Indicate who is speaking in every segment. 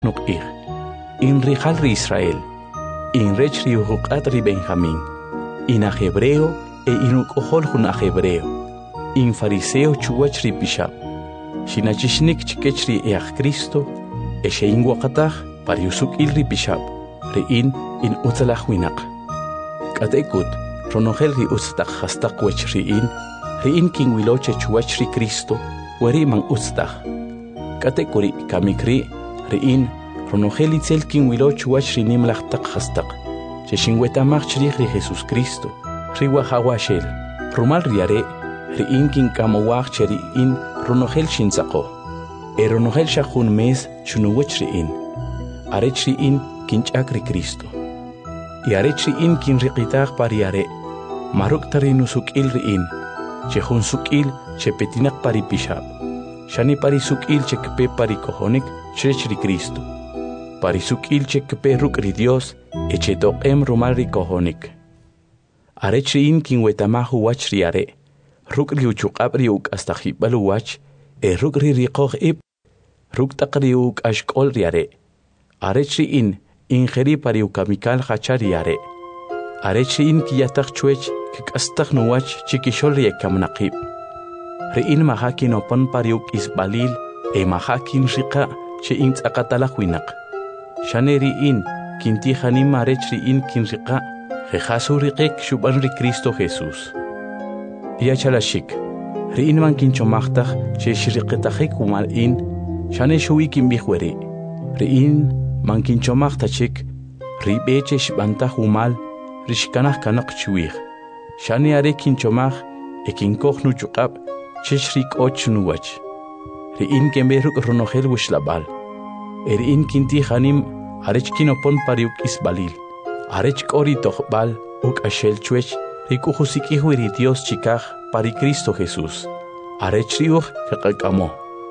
Speaker 1: nuq'ij, in rijal ri Israel, in rech ri ujuq'at ri Benjamín, in aj hebreo e in uq'ojol jun aj hebreo, in fariseo chuwach ri pixab, xinachixnik chikech ri eaj Cristo, e xein waqataj pari usuk'il ri pixab, ri in utzalaj winaq. K'atekut, ronojel ri utztaq hastaq wech ri in kinwiloche chuwach ri Cristo, weri man utztaj. K'atekuri kamikri, ri in ronojel itzel kinwilo chuwach ri nimlaj taq hastaq, che xinwetamaj chrij ri Jesus Cristo, ri wajawashel, rumal ri are, ri in kinkamowaj che ri in ronojel xintzaqo, e ronojel xa jun mes chunuwech ri in, arech ri in kinch'ak ri Cristo. Y arech ri in kinriqitaj pari are, maruk tari nusuk'il ri in, che jun suk'il che petinak pari pixab, xani pari suk'il che kpe pari kojonik chrech ri Cristo, pari suk'il che kpe ruk' ri Dios e che toq'em rumal ri kojonik. Arech ri in kinwetamaj uwach ri are, ruk' ri uchuq'ab' ri uk'astajib'al uwach, e ruk' ri riqoj ib', ruk' taq ri uk'axk'ol ri are. Arech ri in ingeri pari ukamikal hacha ri are. Arech ri in kiyataj chwech kik'astaj nuwach chikixol ri ekamnaqib. Ri in mahakin opon pari uk'isbalil e mahakin riqa che in tz'aqatalaj winaq. Xane ri in kintijanim arech ri in kinriqa jejasu riqek xub'an ri Cristo Jesús. Yachalashik, ri in man kinchomajtaj che xriqitajik umal in, xane xuwi kinb'ij weri. Ri in man kinchomajtaj chik, ri b'eche xb'antaj umal, ri xkanaj kanaq chiwij. Xane are kinchomaj e kinkoj nuchuq'ab' chech ri k'och nuwach. Ri in kenb'ej ruk' ronojel wixlab'al. E ri in kintijanim arech kinopon pari uk'isbalil. Arech k'o ri tojb'al uk'axel chwech ri k'ujusik'ij wi ri Dios chikaj pari Cristo Jesús. Arech ri uj kaq'ak'amo.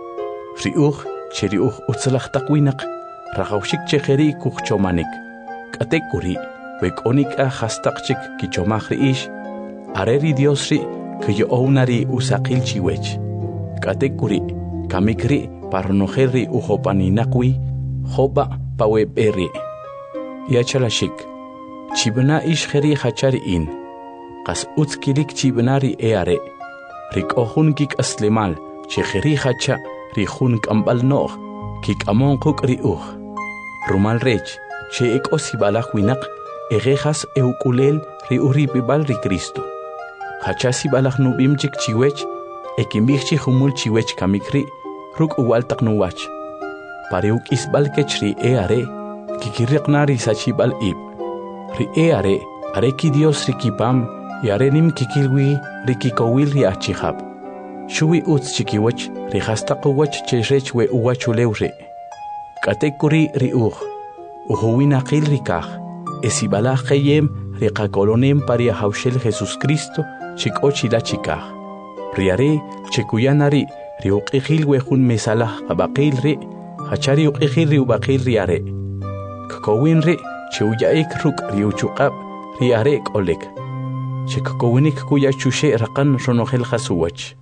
Speaker 1: Ri uj che ri uj utzalaj taq winaq, rajawxik che jeri kujchomanik. K'atekuri, we k'onik'a hastaq chik kichomaj ri ix, are ri Dios ri kiyo'owna ri usaqil chiwech. K'atekuri, kamik ri paronojel ri ujopaninaq wi, jopa paweb'e ri. Yachalashik, chibna ix jeri hacha ri in, qas utz kilik chibna ri e are, ri k'ojun kik'aslemal che jeri hacha ri jun k'amb'al no'j kik'amon quk' ri uj. Rumal rech, che ek'o sibalaj winaq ejejas e uk'ulel ri uj rib'ib'al ri Cristo. Hacha sibalaj nub'im chik chiwech, e kinb'ij chi jumul chiwech kamik ri, ruk' uwal taq nuwach. Pari uk'isb'al kech ri e are, kikiriqna ri sachib'al ib'. Ri e are ki Dios ri kipam, y are nim kikilwi ri kikowil ri achijab. Xuwi utz chikiwach ri hastaq uwach che rech we uwachulew ri. K'atekuri ri uj, ujuwinaqil ri kaj, e sibalaj qeyem ri qakolonem pari ajawxel Jesus Cristo chik'o chila chikaj. Ri are che kuyana ri uq'ijil we jun mesalaj qabaqil ri, hacha ri uq'ijil ri ubaqil ri are. Kakowin ri che uya'ik ruk' ri uchuq'ab' ri are k'olek. Che kakowinik kuyachuxe raqan ronojel jasuwach.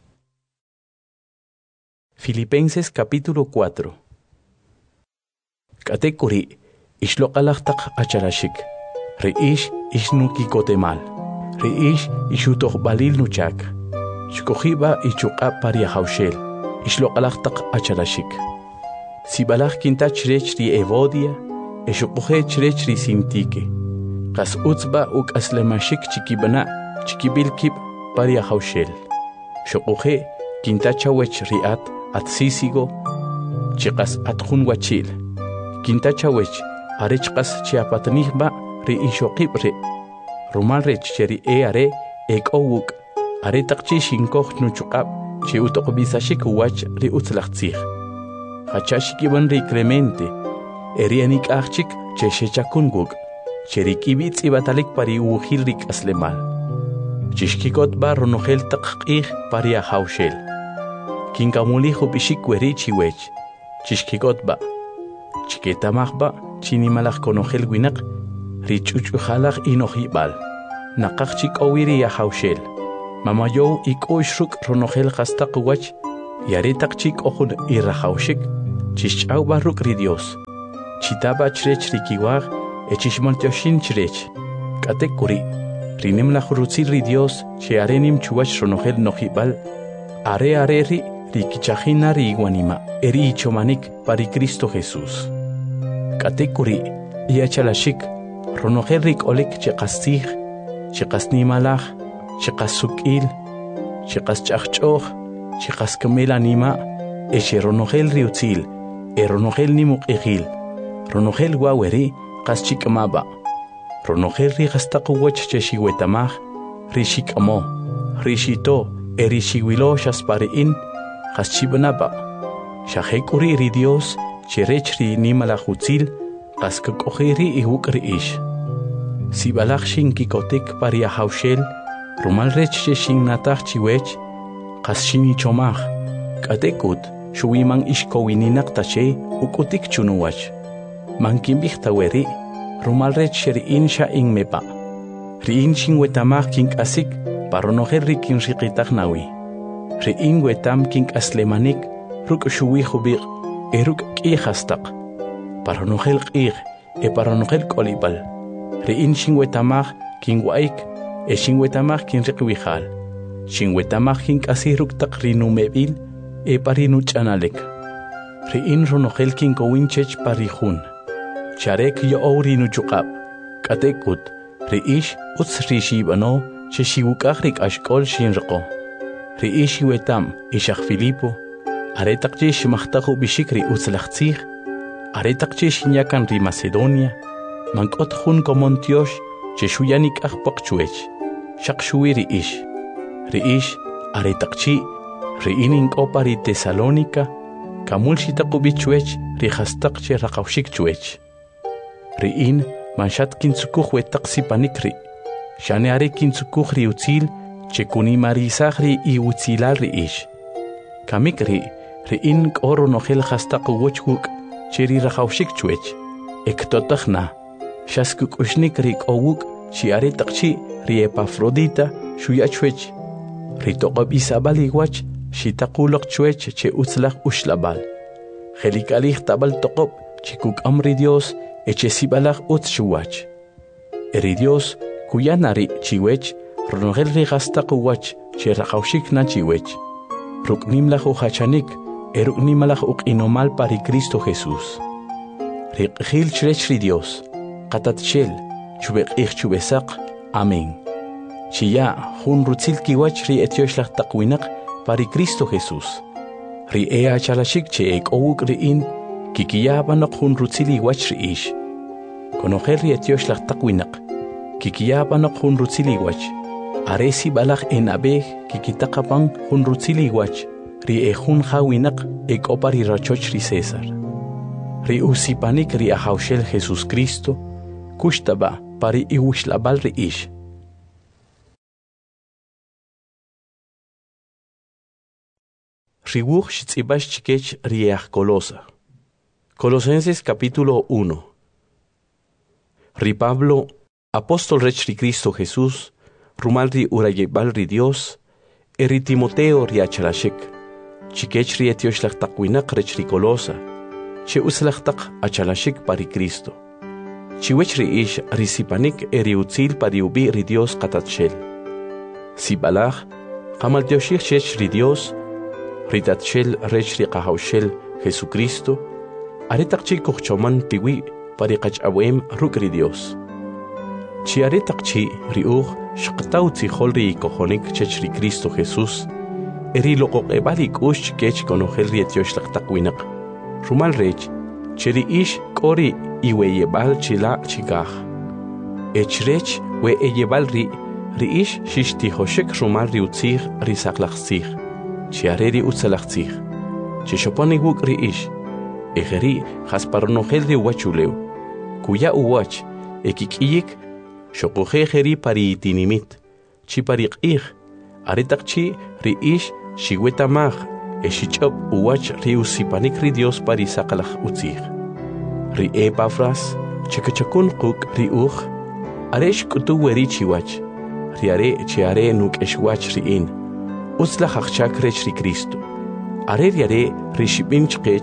Speaker 1: Filipenses capítulo 4. K'atekuri, ixloq'alaj taq achalashik, ri ix nukicotemal, ri ix ixutojb'alil nuchak, xkojiba ichuq'ab' pari ajawxel, ixloq'alaj taq achalashik. Sibalaj kintach rech ri Evodia, exuquje chrech ri Sintique, qas utzba uk'aslemashik chikibna chikibilkib pari ajawxel. Xuquje kintachawech ri Atsísigo, chiqas atjun wachil. Kintachawech arech qas chiapatnijba ri ixoqib ri. Rumal rech che ri e are ek'owuk, are taqchi xinkoj nuchuq'ab' che utoqb'isashik uwach ri utzlajtzij. Hacha xikiban ri Clemente, e ri anik'aj chik che xechakun wuk, che ri k'ib'i tz'ibatalik pari uwjil ri k'aslemal. Chixkikotba ronojel taq q'ij pari ajawxel. Kinkamulij ub'ixik weri chiwech, chixkikotba. Chiketamajba chinimalaj konojel winaq, ri ch'uch'ujalaj inojib'al. Naqaj chik'owi ri ajawxel. Mamayow ik'u'x ruk' ronojel hastaq uwach, y are taq chik'ojun irajawxik, Chishch'aw barruk ri Dios. Chitaba chrech rikiwag, echishmaltioshin chrech. K'atek kuri. Rinem la jurutzil ri Dios, che arenim chuwach ronogel nojibal. Are ri rikichajina ri iguanima. Eri ichomanik pari Cristo Jesús. K'atek kuri. Iachalashik. Ronogel rik olik chekastig. Chekasnimalaj. Chekasukil. Chekaschachchoj. Chekaskamel anima. Eche ronogel riutzil. Ronogel nimuk egil. Ronogel waweri. Kaschikmaba. Ronogel ri gastakuwach cheshiwetamaj. Rishikamo. Rishito. Erishiwilo shaspariin. Kaschibanaba. Shahekuri ri Dios. Cherech ri nimalajutzil. Kaskakojeri ihukri ish. Sibalach shinkikotik paria haushel. Rumal rech shin natach chiwech. Kaschini chomaj. Katekut. Shuiman ishkowininak tache. Ukutik chunuwach. Mankimbich taweri. Rumal rech sheriin sha mepa. Riin shinwetamaj kink asik. Paronogel rikin rikitak nawi. Riin wetam kink aslemanik. Ruk shuwi hubik. Eruk kihastak. Paronogel kih. Paronogel kolibal. Riin shinwetamaj kin waik. Shinwetamaj kin rikwihal. Shinwetamaj kink asiruk tak rinumebil. Parinu chanalek. Riin ronogel kin kowinchech parihun. Charek yo rinu chukab. Katekut. Riish uts rishibano. Cheshiwukahrik ashkol shinrako. Riishi wetam ishak Filipo. Aretakche shimachtaku bishikri utzlachtzig. Aretakche shinyakan ri Macedonia. Mankot hun komontiosh cheshuyanik achpakchuech. Shakshui riish. Riish aretakchi riinin kopa ri Tesalónica. Kamul shitaku bichuech rihastakche rakaushikchuech. Riin manshatkin tsukuj wetaksi panikri. Shane are kintzukuk ri utzil, chekuni marizaj ri iutzilal ri ish. Kamik riin k'oro nogel hastak uwochkuk, cheri rajawshik chuech. Ektotajna, shaskuk ushnik ri k'owuk, chi are takchi ri Epafrodita, shuyachuech. Ri toqob isabal iguach, shitakulok chuech che utzlaj ushlabal. Jelikalij tabal toqob, chikuk amri Dios, eche sibalaj utz shuwach. Eri Dios, Kuyanari chiwech, ronogel rigastakuwach, cherrakaushik na chiwech. Ruknimlaj uhachanik, eruknimalaj ukinomal pari Cristo Jesús. Riqhil chrech ri Dios, katatchel, chubekich chubesak, amén. Chiya, hun rutzil kiwach ri etioshlag takwinak pari Cristo Jesús. Ri ea chalashik che ek owuk riin, kikiyabanok hun rutzil iwach ri ish. Konogel ri etioshlag takwinak, Kikiyabanok hun rutziliwach. Aresi balak enabeh kikitakapan hun rutziliwach. Ri hun hawinak opari rachoch ri César. Ri usipanik ri ahaushel Jesús Cristo. Kushtaba pari iwishlabal ri ish. Riwuch shitzibash chikech riach Colosa. Colosenses capítulo 1. Ri Pablo Apóstol rech ri Cristo Jesús, rumal ri urayebal ri Dios, eri Timoteo ri achalashik, chikech ri etioshlag takwinak rech ri Colosa, che uslach tak achalashik pari Cristo. Chiwech ri ish risipanik eri utzil pari ubi ri Dios katatshel. Sibalach, kamaltioshich chech ri Dios, ritatshel rech ri kahaushel Jesucristo, aretakchi kuchchoman piwi pari kachawem ruk ri Dios. Chiare takchi riuj shqtaw tzihol ri kojonik chech ri Cristo Jesús. Eri loqoq ebalik ush kech konojel ri etioshlag takwinak. Rumal rech, cheri ish kori iweyebal chila chikaj. Echrech we eyebal ri ish shishtihoshek rumal ri utzig ri saklachzig. Chiare ri utzalachzig. Cheshoponi wuk ri ish. Ejeri jasparonojel ri uwachuleu. Kuya uwach, ekikiyik Shokojejeri pari itinimit, chi pari q'ij, aretakchi ri ish shiwetamaj, eshichop uwach ri usipanik ri Dios pari sakalaj utzig. Ri Epafras, chekachakun quk ri uj, aresh kutu weri chiwach, ri are chiare nuk eshwach ri in, utzlaj achchak rech ri Cristo. Are ri are ri shibin chkech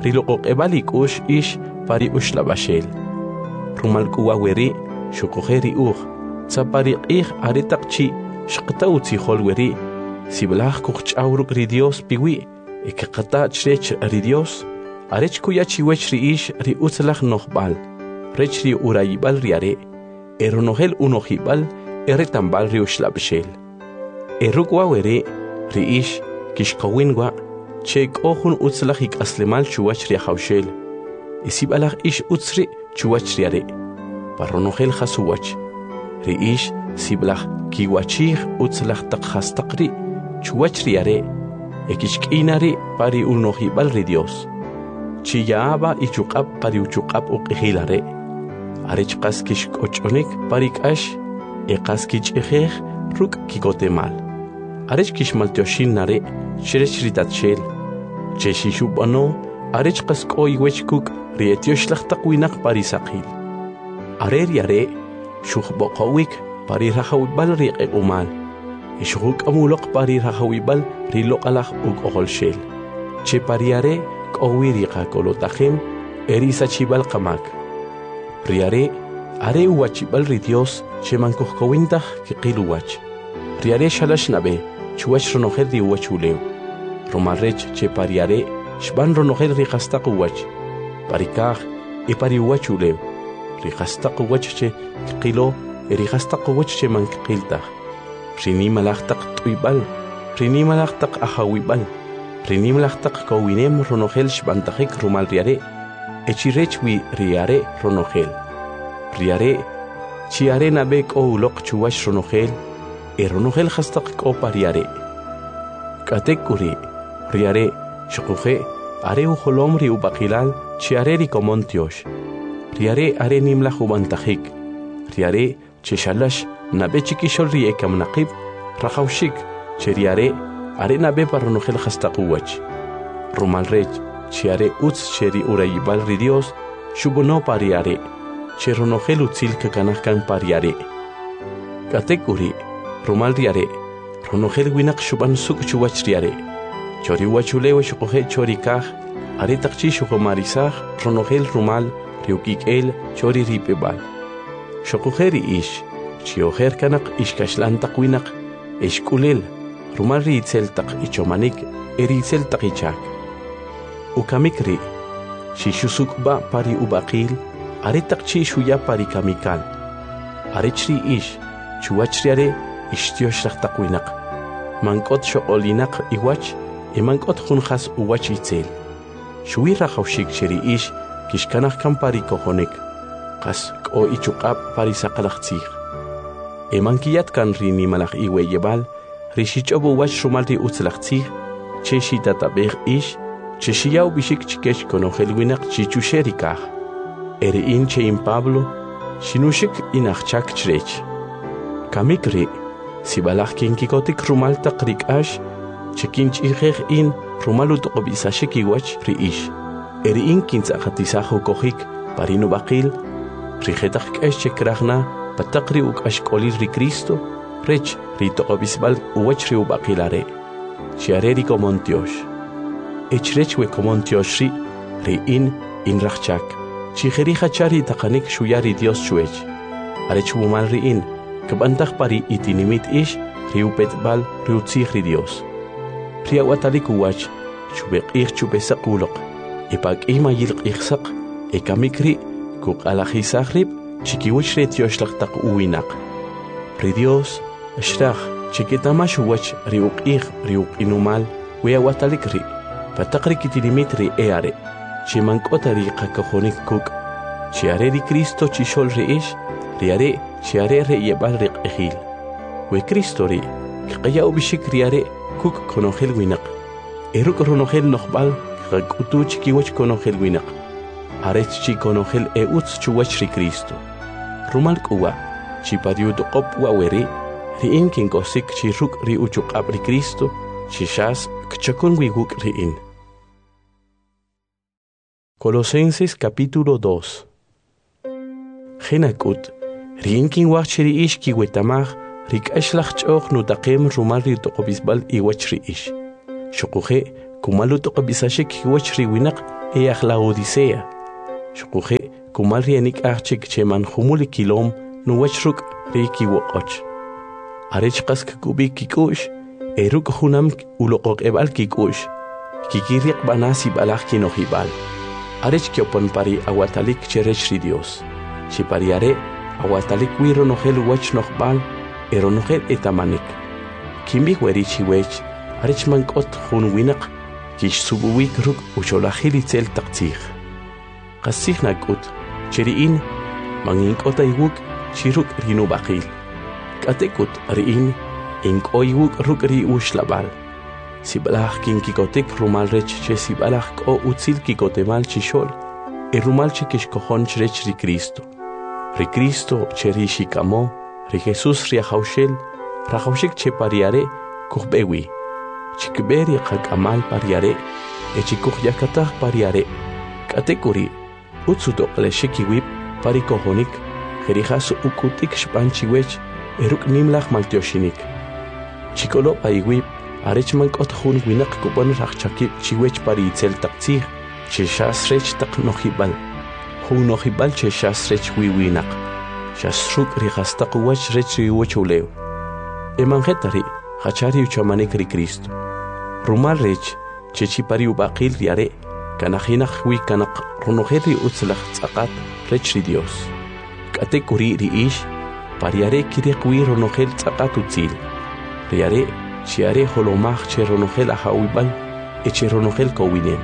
Speaker 1: riloqoq'ebal ik'ux ix pari uxlab'axel. Rumal k'uwa weri xuqoje ri'uj tzapari q'ij are taq chi xqta utzijol weri sib'laj kujch'aw ruk' ri Dios piwi' qata ch'rech ri Dios arech kuya chiwech ri ix ri utzlaj nojb'al rech ri urayib'al ri are ronojel unojib'al retambal ri uxlab'xel. Ruk'wa weri ri ix kixqowin wa' che k'o jun utzlaj ik'aslemal chuwach ri ajawxel sib'alaj ix utz ri' chuwach ri are parronojel jasuwach ri ix sib'laj kiwachij utzlaj taq jastaq ri' chuwach ri are kixk'ina ri' pari unojib'al ri Dios chiya'aba ichuq'ab pari uchuq'ab uq'ijil are arech qas kixk'och'onik pari k'ax qas kich'ijej ruk' kikotemal arech kixmaltioxin nare' xerech ri tatxel che xixub'ano arech qas k'o iwech kuk' ri etioxlaj taq winaq pari saqil are ri are xujb'oqowik pari rajawib'al ri q'eq'umal xujuk'amuloq pari rajawib'al ri loq'alaj uk'ojolxel che pari are k'owi ri qak'olotajem ri sachib'al qamak ri are uwachib'al ri Dios che mankojkowintaj kiqil uwach ri are xalax nab'e chuwach ronojel ri uwach ulew romal rech che pari are xb'an ronojel ri qastaq uwach pari kaj pari uwach ulew ri qastaq uwach che kiqilo ri qastaq uwach che mankiqiltaj ri nimalaj taq t'uyb'al ri nimalaj taq ajawib'al ri nimalaj taq kowinem ronojel xb'antajik rumal ri are chirech wi ri are ronojel ri are chi are nab'e k'o uloq chuwach ronojel ronojel qastaq k'o pari are k'atek k'uri ri are xuquje are ujolom ri ub'aqilal chi are ri komon tiox ri are nimlaj ub'antajik ri are che xalax nab'e chikixol ri ekamnaqib rajawxik che ri are nab'e pa ronojel qastaq uwach rumal rech chi are utz che ri urayib'al ri Dios xub'ono pari are che ronojel utzil kakanaj kan pari are k'atek k'uri rumal ri are ronojel winaq xub'an suk' chuwach ri are chori uwach ulew xuqoje chori kaj are taq chi xuqomarisaj ronojel rumal ri ukik'el chori rip'eb'al xuqoje ri ix chi ojer kanaq ixkaxlan taq winaq xk'ulel rumal ri itzel taq ichomanik ri itzel taq ichak ukamik ri xixusuk'b'a pari ub'aqil are taq chi xuya pari kamikal arech ri ix chuwach ri are ixtioxlaj taq winaq mank'ot xoq'olinaq iwach mank'ot jun jas uwach itzel xuwi rajawxik che ri ix kixkanaj kan pari kojonek qas k'o ichuq'ab pari saqalaj tzij mankiyat kan ri nimalaj iweyeb'al ri xich'ob uwach rumal ri utzlaj tzij che xitatab'ej ix che xiyaw b'ixik chikex konojel winaq chichuxe ri kaj ri'in che in Pablo xinuxik in ajchak ch'rech kamik ri sib'alaj kinkikotik rumal taq ri k'ax che kinch'ijej in rumal utoq'ob'isaxik iwach ri ix ri'in kintz'aqatisaj ukojik pari nub'aqil ri jetaq k'ax che krajna pataq ri uk'axk'olil ri Cristo rech ri toq'ob'isb'al uwach ri ub'aqil are chi are ri komon tiox echirech we komon tiox ri'in in rajchak chi jeri jachari taqanik xuya ri Dios chuech arech wumal ri'in kb'antaj pari itinimit ix ri upetb'al ri utzij ri Dios ri awatalik uwach chubeq'ij chubesaq uloq pak'ij mayil q'ijsaq kamik ri kuq'alajisaj rib' chikiwach re tioxlaj taq uwinaq ri Dios xraj chikitamax uwach ri uq'ij ri uq'inumal we awatalik ri pataq ri kitinimit ri are chi mank'ota ri qakojonik kuk' chi are ri Cristo chixol ri ix ri are chi are re'yeb'al ri q'ijil we Cristo ri q'eya ub'ixik ri are kuk' konojel winaq ruk' ronojel nojb'al qak'utu chikiwach konojel winaq arech chi konojel utz chuwach ri Cristo rumal k'uwa chi pari utoqob wa'weri ri'in kink'osik chi ruk' ri uchuq'ab' ri Cristo chi xas kchakun wi wuk' ri'in. Colosenses capítulo 2. Jenakut, ri'in kinwaj chi ri ix kiwetamaj ri k'axlaj ch'oq nutaqem rumal ri toq'ob'isb'al iwach ri ix. Xuquje kumalu toqabisashik hiwach riwinaq la Odisea. Shukuje kumal rianik achik cheman humuli kilom nuwachruk riki woqoch. Arech qask kubi kikush eruk hunam uloqoq ebal kikush. Kikiriq banasi balak kinohibal. Arech kiopon pari awatalik cherech ri Dios. Chipariare awatalik wiro nohel wach nohbal eronohel etamanik. Kimbi weri chiwech arech mankot hun winaq kish subuwik ruk ucholahili tel taqtih. Qasih nakut cheriin manginkot aywuk chiruk rinu baqil. Katekut riin inkoywuk ruk ri ushlabal. Sibalach kinkikotek rumal rech che sibalach ko utzil kikotemal chishol. Rumal che kishkohon rech ri Cristo. Ri Cristo che ri shikamo, ri Jesus ri haushel, rahaushik che pariare kuhbewi. Chikberi qakamal pariare, echikuh yakatah pariare. Katekuri utsuto qleshikiwip parikohonik, jerijas ukutik shpanchiwech, eruk nimlach maltioshinik. Chikolo paiwip arechman kothun winak kupon rachaki chiwech pari itzel taqtzih, cheshas rech taq nohibal. Hun nohibal cheshas rech wiwinak. Shasruk rihastaq wach rech riwochulew. Emangetari hachari uchamanik ri Cristo. Rumal rech chechi pari ubaqil riare, kanajinach wi kanak runoheri utzlach tzaqat rech ri Dios. Katekuri ri ish, pariare kirikwi runohel tzaqat utzil. Riare chiare holomach che ronohel ahawibal eche ronohel kowinem.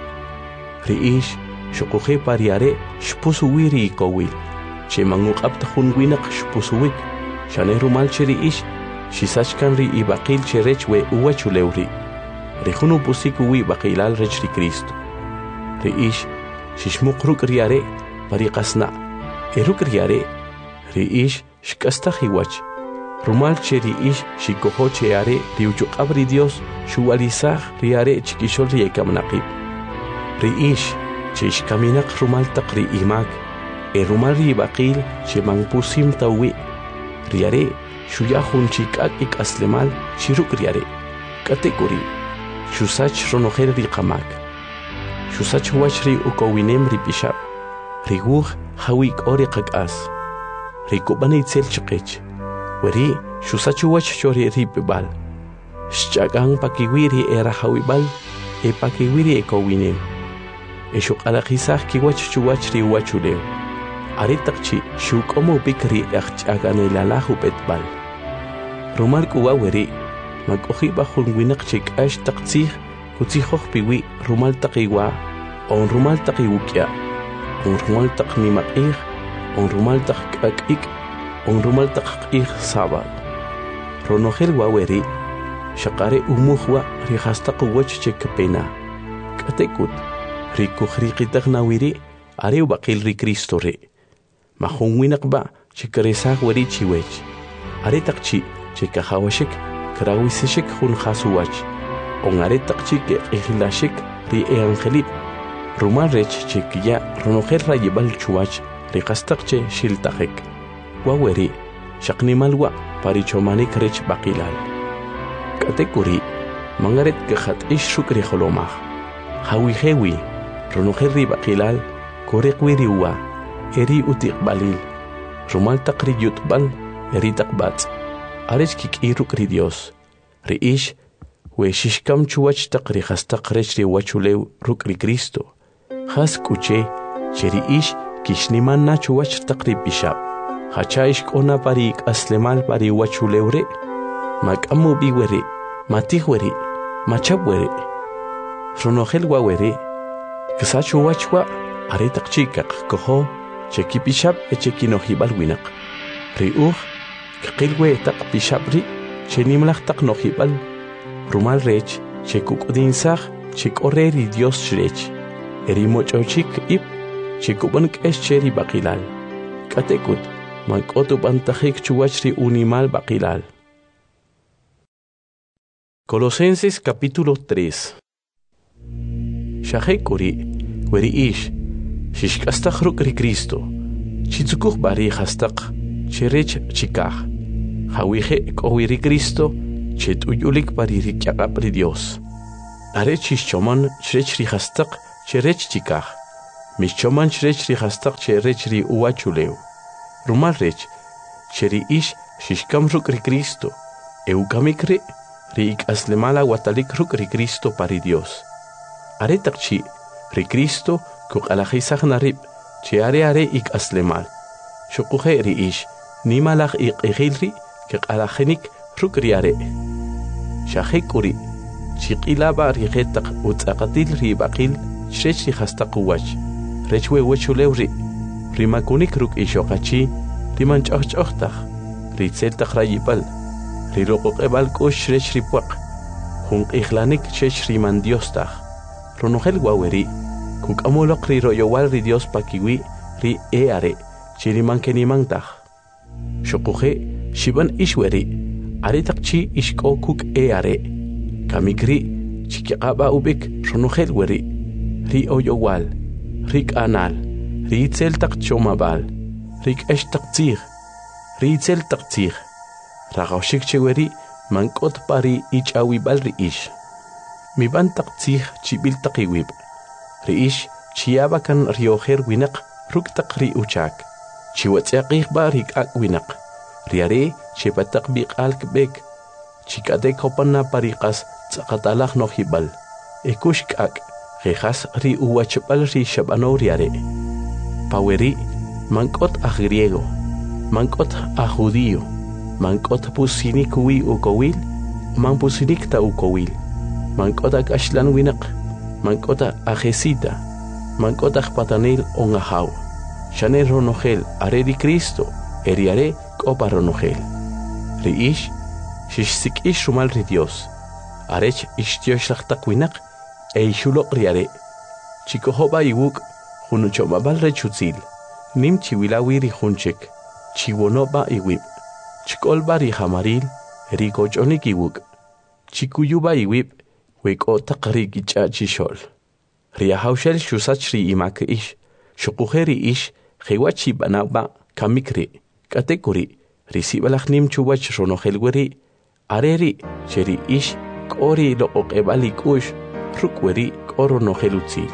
Speaker 1: Riish shukuhe pariare shpusuwiri kowil. Che manguk abtahun winak shpusuwik. Shane rumal che riish shisachkan ri ibaqil che rech we uwachulewri. Rihunu pusikuwi baqilal rech ri Cristo. Riish shishmukruk riare pariqasna. Eruk riare riish shkastahiwach. Rumal che riish shikoho che are riuchuk abri Dios shuwalizah riare chikishol riekamnaqib. Riish che shkaminak rumal taqri imak. Rumal ribaqil che mangpusim tawi. Riare shuyahun chikak ik aslemal shiruk riare. Katekuri shusach ronoher riqamak. Shusach wachri ukowinem ripishab. Riguh hawik ori qakas. Rikubani itzel chiqech. Weri shusachu wach chori ripibal. Shchagang pakiwiri era hawibal e pakiwiri ekowinem. Eshuk alakhisah kiwach chuwach ri wachulew. Aritakchi shukomo bikri achchagane lalahu betbal. Rumal kuwa weri makohi bahun winak chik ash taqtzih kutzihoh piwi rumal taqiwa on rumal taqiwukya on rumal taqnimakih on rumal taqakik on rumal taqaqih sabal. Ronohel waweri shaqare umuhwa rihastaq wach chekpena. Katekut rikuhriqitaq nawiri areu baqil ri Cristo re. Mahun winaqba chikaresaq weri chiwech. Aretaqchi chikahawashik krawisishik hun khasuwach. On aretaqchi ke ihlashik ri eangelip. Rumal rech chikiya ronohel rayibal chuwach riqastaqche shiltaqik. Waweri shaqnimalwa parichomanik rech baqilal. Katekuri mangaret kahat ishuk riholomah. Hawi ronohel ri baqilal koreqwiriwa eri utiqbalil. Rumal taqri yutbal eri taqbat. Arech kikiruk ri Dios. Riish we shishkam chuwach taqri hastaq rech ri wachulew ruk ri Cristo. Has kuche cheriish kishniman na chuwach taqri bishab. Hachaish kona pari aslemal pari wachulewre. Makamu biwere, matihwere, machabwere. Ronohel wawere. Kisachu wachwa aretaqchikaq koho cheki bishab echekinohibal winak. Riuh kaqilwe taq bishabri chenimlaq taq nohibal. Rumal rech chekukodinsaq chekoreri Dios shrech. Erimochochik ip chekuban k'escheri baqilal. Katekut mankotu bantajik chuwachri unimal baqilal. Colosenses capítulo 3. Shahekuri weriish shishkastaq ri Cristo. Chitzukuh bari hastaq cherech chikaj. Hawije kowiri Cristo chetuyulik pari rikyaqap ri Dios. Arech choman chrech ri hastaq cherech chikaj. Mis choman chrech ri hastaq cherech ri uachuleu. Rumal rech cheri ish shishkam ruk ri Cristo. Eukamikri ri ik aslemala watalik ruk ri Cristo pari Dios. Aretaqchi ri Cristo kuk alajisaj narib che are ik aslemal. Shukuje ri ish nimalaj ik egilri kuk alajenik ruk ri are. Shahekuri chiqilaba ri jetaq utzaqatil ri baqil chrech ri hastaq uwach. Rechwe wechulewri rimakunik ruk ishoqachi riman ch'oqch'oqtaj ri tseltaj rayipal ri roqoqebal k'ush chrech ri puaq junq'ijlanik chech riman Diostaj ronojel waweri kuk'amuloq ri royowal ri Dios pakiwi ri are chiriman kenimantaj xoquje shiban ishweri aretaqchi ishk'o kuk are kamikri chikiqaba ubik ronojel weri ri oyowal rik anal ri tseltaq chomabal rik eshtaq tzig ri tseltaq tzig ragawshik cheweri mankot pari ichawibal ri ish mi bantaq tzig chibil taqiwib ri ish chiyabakan riojer winaq ruktaq ri uchak chiwatzaqig ba rik ak winaq ri are chepataq biqal kbek chikade kopana pariqas tsaqatalaq nohibal ekushk ak Rejas ri uwachpal ri shabano riare. Paweri mankot a griego, mankot a judío, mankot pusinik wi ukowil, man pusinik ta ukowil, mankot a ashlan winak, mankot a jesita, mankot a patanil on a hau. Shane ronogel are di Cristo, eriare copa ronogel. Ri ish, shishsik ish rumal ri Dios, arech ish tioshachtak winak, Eishulo riare. Chico hoba iwuk, hunuchomabal rechutzil. Nim chiwilawiri hunchek. Chiwonoba iwib. Chikolba ri hamaril, ricochonik iwuk. Chikuyuba iwib, weko takri gicha chishol. Riahaushel shusachri imak ish. Shukujeri ish, hewachi banaba, kamikri. Katekuri, risibalach nim chubach ronohelweri. Areri, cheri ish, kori lo okebalik ush. Rukweri koronohelutzil.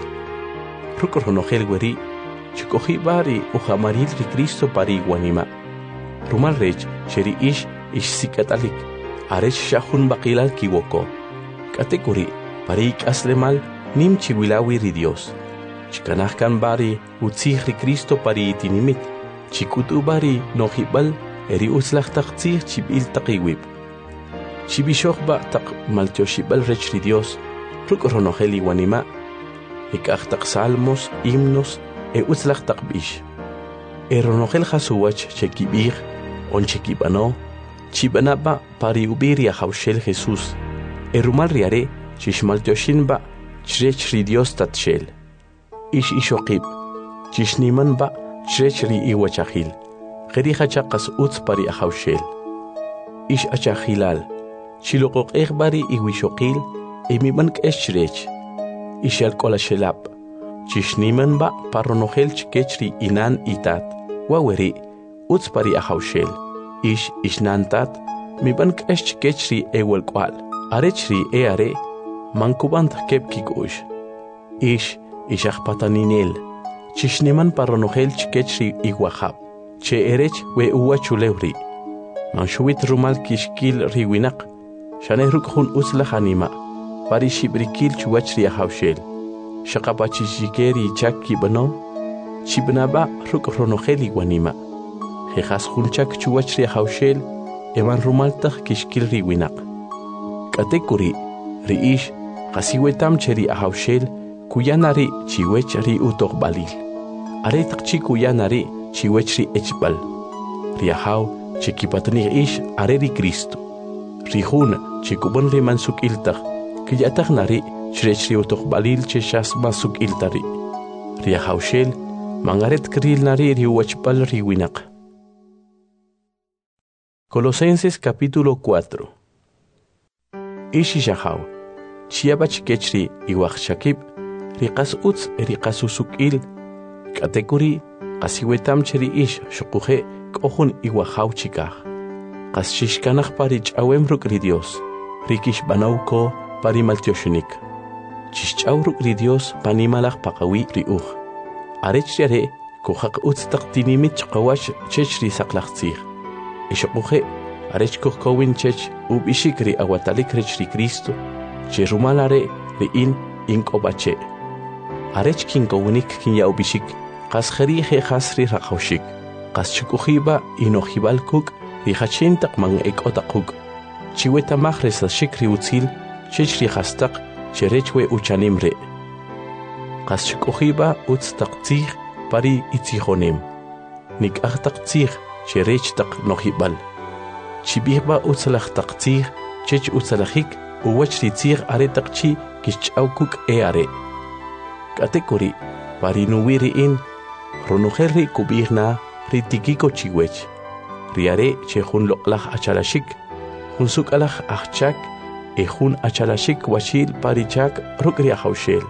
Speaker 1: Rukronohelweri, chikohibari uhamaril ri Cristo pari guanima. Rumal rech, cheri ish sikatalik, arech shahun bakilal kiwoko. Katekuri, pari aslemal, nim chiwilawi ri Dios. Chikanahkan bari utzih ri Cristo pari itinimit. Chikutu bari nohibal, eri uslachtaktzih chibil takiwib. Chibishohba tak maltioshibal rech ri Dios. Rukronogeli wanima, ikachtak salmos, himnos, utzlachtak bish. Ronogel hasuwach chekibir, on chekibano, chibanaba pari ubiria haushel Jesús. Rumal riare, chishmaltioshinba, chrech ri Dios tatshel. Ish ishokib, chishnimanba, chrech ri iwachahil. Gerihachakas utz pari ahaushel. Ish achahilal, chilokok bari iwishokil, Emiman keshrech, ishal kola shelap, chishniman ba paronogel chkechri inan itat, waweri, utspari ahaushel, ish ishnantat, miban kechri ewel kwal, arechri are, mankubant kepkigush, ish ishachpataninel, chishniman paronogel chkechri iguahab, che erech we uwachulewri, manshuit rumal kishkil riwinak, shaneruk hun uslahanima. Pari shibrikil chuachri ahaushel. Shaqapachishikeri chaki bano. Chibnaba rukronogeli wanima. Jejas hunchak chuachri ahaushel. Eman rumaltag kishkil riwinak. Katekuri, riish, kasiwetam cheri ahaushel. Kuyanari chiwechri utok balil. Aretak chi kuyanari chiwechri echbal. Riahau chekipatni ish areri Cristo. Rihun chikubon rimansuk iltag. Kiyatak nari, chrechri utok balil cheshas masuk iltari. Riahaushel, mangaret kril nari riwachpal riwinak. Colosenses capítulo 4. Ishi shahau, chiabach kechri iwachshakib, riqas utz riqasusukil, katekuri, qasiwetam cheri ish shukuje kohun iwahau chikaj. Qas shishkanaj parich awem rukri Dios, rikish banauko, pari maltioshunik. Chich'aw ruk' ri Dios panimalaj paqawi ri'uj. Arech riare kujaq utz taq tinimit chqawax chech ri saqlaj tzij. Ixoquje arech kujkowin chech ub'ixik ri awatalik rech ri Cristo, che rumal are ri'in ink'obache. Arech kinkowinik kinya'ub'ixik, qas jerije qas ri raqawxik, qas chukujiba inojibal kuk ri hachin taq man ek'otaquk. Chiwetamaj resashik ri utzil chech ri qastaq cherech we uchanim re. Qas chukujiba utz taq tzij pari itzijonem. Nik'aj taq tzij cherech taq nojibal. Chibijba utzalaj taq tzij chech utzalajik uwach ri tzij are taq chi kich'aw kuk are. Katekuri pari nuwiri in ronujel ri kubijna ri tikiko chiwech. Riare che jun loqlaj achalashik, jun sukalaj ajchak e jun achalashik wachil parichak ruk ri ajawshel.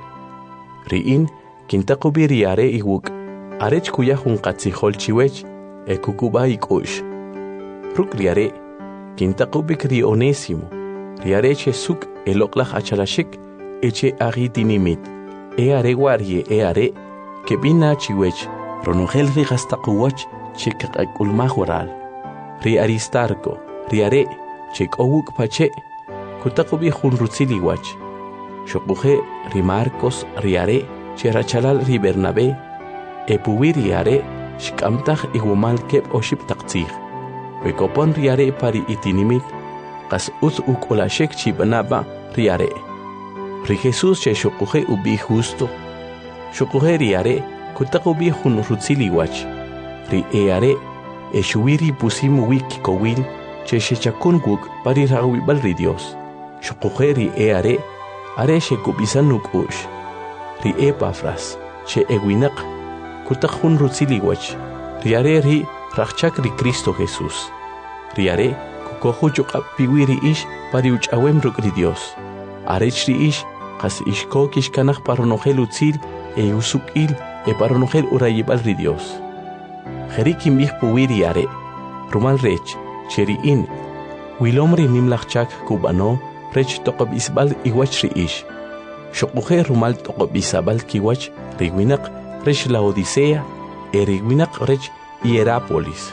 Speaker 1: Riin kintaqubi riare iwuk, arech kuya jun qatzijol chiwech e kukuba ikush. Ruk riare kintaqubik ri Onésimo, riare che suk e loqlaj achalashik eche agi dinimit. E are warie e are que bina chiwech ronugel ri gastaquwach che kaqulmaj waral. Ri Aristarco, ri are che k'owuk pache kutaqubi jun rutzili wach. Xoquje ri Marcos ri are che rachalal ri Bernabé e puwi ri are xk'amtaj iwumal keb oxib taq tzij. Wekopon ri are pari itinimit qas utz uk'olashek chib'anaba ri are. Ri Jesús che xoquje ubi justo. Xoquje ri are kutaqubi jun rutzili wach. Ri e are e xuwiri pusimu wiki kowil che shechakun wuk pari rawibal ri Dios. Xoquje ri e are shekubisan ush. Ri Epafras che ewinaq kutaq jun rutzili wach. Ri are ri rajchak ri Cristo Jesús. Ri are kukoju chuqab piwiri ish pari uch'awem ruk ri Dios. Arech ri ish qas ishko kishkanaj paronojel utzil e usuk'il e paronojel urayibal ri Dios. Jerikim bih puwiri are rumal rech cheri'in wilom ri nimlajchak kubano rech toqob isbal iwach ri ish. Xoquje rumal toqob isabal kiwach ri winaq rech Laodicea e ri winaq rech Hierápolis.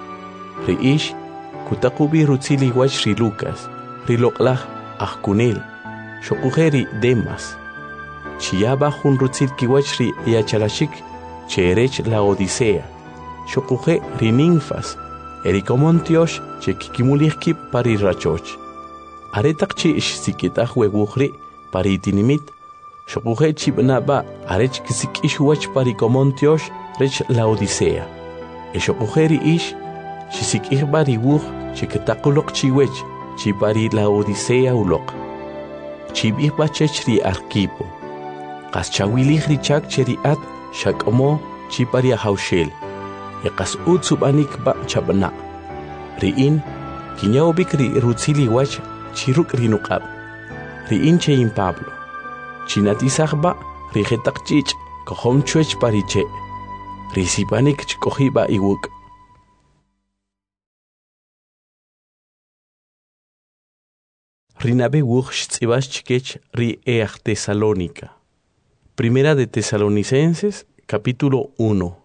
Speaker 1: Ri ish kutaqubi rutzili iwach ri Lucas, ri loqlaj ajkunel. Xoquje ri Demas. Chiyaba jun rutzil kiwach ri yachalashik cherech Laodicea. Xoquje ri Ninfas. Erikomontiosh che kikimulihkip pari rachoch. Aretaq chi ish sikitaj wewujri pari itinimit. Xoquje chibnaba arech kisik ish wach pari komontiosh rech Laodicea. E xoquje ri ish chisik ihbari wuj che ketaquloq chiwech chi pari Laodicea uloq. Chibih bachech ri Arquipo. Qas chawilih ri chak cheri at shak'omo chi pari ajawshel. E qas utsubanik ba chabna. Ri'in kinyawbik ri rutzili wach chiruk ri nuqab. Ri'in chein Pablo. Chinatisaj ba ri jetaq chich kohom chuech pari che. Ri sipanik chkoji ba iwuk. Rinabe wuj xtzibas chikech ri eaj Tesalónica. Primera de Tesalonicenses, capítulo 1.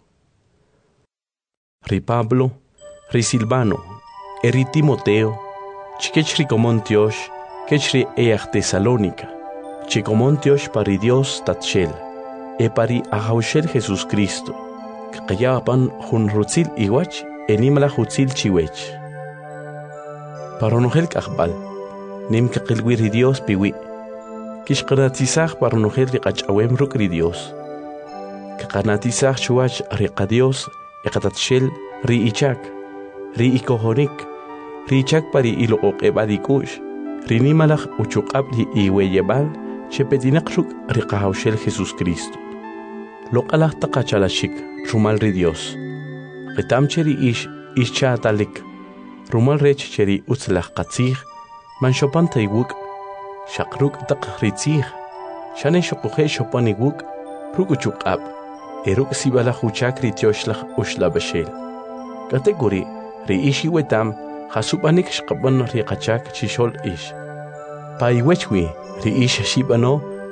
Speaker 1: Ri Pablo, ri Silvano, ri Timoteo, chikech ri komontiosh, kech ri eaj Tesalónica, chikomontiosh pari Dios tatshel, e pari ajawshel Jesús Cristo, kaqayapan jun rutzil iwach, enimala hutzil chiwech. Paronojel kajbal. Nim kaqilwi ri Dios piwi. Kishqanatisaj paronojel ri qach'awem ruk ri Dios. Kaqanatisaj chuach ri qadios eqatatshel ri ichak, ri ikohonik, ri ichak pari iloqoqebadikush, ri nimalaj uchuqab ri iweyebal chepetinaq ruk ri qahawshel Jesús Cristo. Loqalaj taqachalashik rumal ri Dios. Qitam cheri ish chaatalik. Rumal rech cheri utzlaj qatzij man shopan taywuk, shakruk taq ritzij, shane shoquje shopan iwuk, ruk uchuqab, eruk sibala huchak ritioshlah ushlabashel. Kategori ri ishi wetam, hasupanik shqaban ri qachak chishol ish. Pa iwechwi ri ish shibano,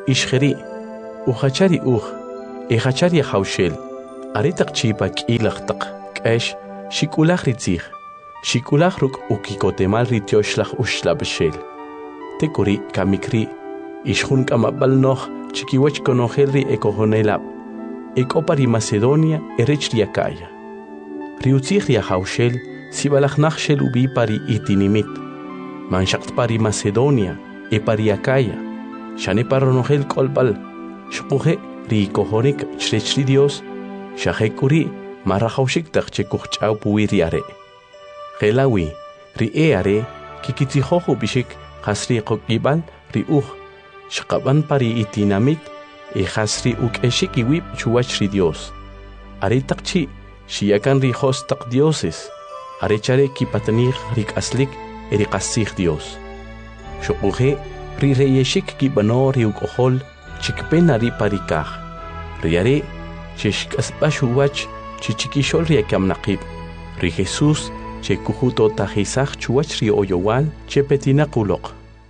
Speaker 1: ishkheri uhachari ehachari hawshel aritak chipa k'ilaqtaq k'esh shikulaj ritzij shikulaj ruk' ukikotemal rityoxlaj uxlab'xel tekuri kamikri ishjun k'amab'al noj chikiwach konojel ri ekojonelab ek'opa ri Macedonia erech ri Acaya riutzij ri hawshel sibalajnaj xel ubi pari itinimit manxaqtpa ri Macedonia pari Acaya xane paronojel k'olb'al xquje ri kojonik chrech ri Dios xajekuri marajawxik taq chekujch'aw puwi ri are qelawi ri are kikitzijoj ub'ixik qas ri qok'ib'al ri uj xqab'an pari itinamit qas ri uk'exik iwib' chuwach ri Dios are taq chi xiyakan ri jos taq dioses are chare kipatanij ri k'aslik ri qassij Dios xuquje ri reyexik kib'ano ri uk'ojol chikpen ari parikaj ri are chexk'asb'a xuwach chichikixol ri akamnaqib ri Jesús che kujutotajisaj chuwach ri oyowal che petinaq uloq.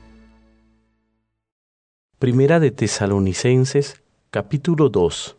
Speaker 1: Primera de Tesalonicenses capítulo 2.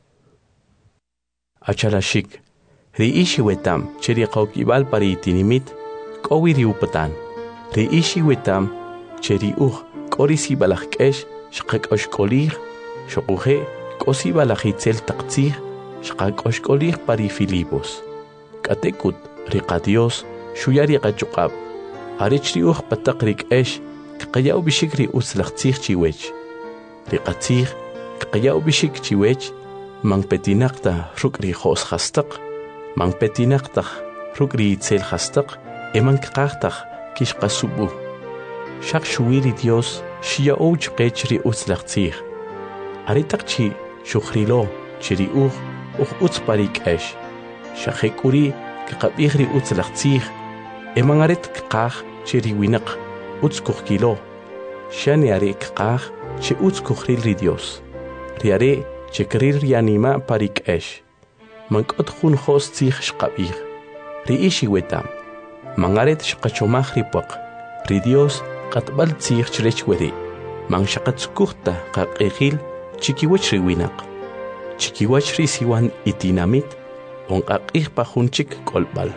Speaker 1: Achalashik ri ishi wetam che ri qawk'ib'al pari itinimit k'owi ri upatan ri ishi wetam che ri uj k'o ri sibalaj k'ex xqak'oxk'olij xoquje k'o sibalaj itzel taq tzij xqak'oxk'olij pari Filipos k'atekut ri qa Dios xuya ri qachuq'ab' arech ri uj pataq ri k'ex kqayaw b'ixik ri utz laj tzij chiwech ri qatzij kqayaw b'ixik chiwech manpetinaq ta ruk' ri jos jastaq manpetinaq taj ruk' ri itzel jastaq mankqaj taj kixqasub'u xaq xuwi ri Dios xiya'ow chqech ri utz laj tzij are taq chi xujrilo chi ri uj utz pari k'ex xajek'uri kqab'ij ri utz laj tzij man aret kqaj chi ri winaq utz kujkilo xani are kqaj chi utz kujril ri Dios ri are che kril ri anima pari k'ex mank'ot jun jos tzij xqab'ij ri ixi wetam man aret xqachomaj ri puaq ri Dios qatb'al tzij chrech weri man xaqatzukujta qaq'ejil chikiwach ri winaq chikiwach ri siwan itinamit onqaq'ij pa jun chik k'olb'al